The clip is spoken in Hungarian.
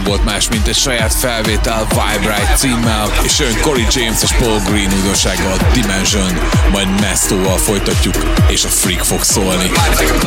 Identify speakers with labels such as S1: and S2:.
S1: volt más, mint egy saját felvétel Vibrate címmel, és jön Corey James és Paul Green újdonsággal Dimension, majd Mestoval folytatjuk, és a Freak fog szólni.